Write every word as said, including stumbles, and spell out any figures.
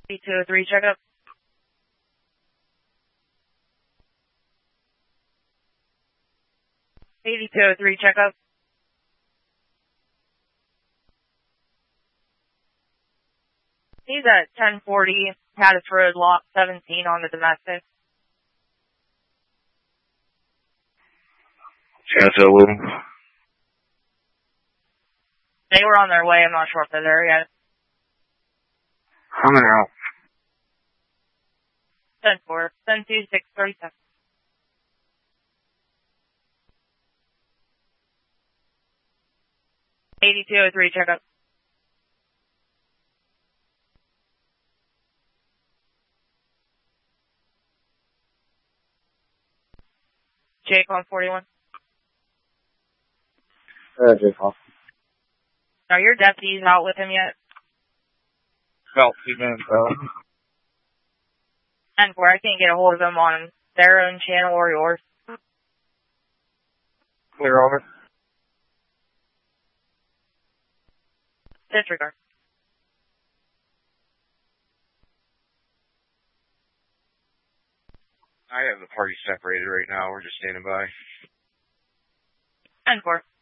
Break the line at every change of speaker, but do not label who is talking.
eight two oh three, check up. eighty-two oh three, check up. He's at ten forty, Caddis Road, lot seventeen on the domestic.
Transfer with him.
They were on their way. I'm not sure if they're there yet.
Coming out.
ten four, ten two six thirty-seven. eighty-two oh three, check up. Jake on forty-one.
Uh, Jake off.
Are your deputies out with him yet?
About two minutes out.
ten four, I can't get a hold of them on their own channel or yours.
Clear over.
Disregard.
I have the party separated right now. We're just standing by.
ten four.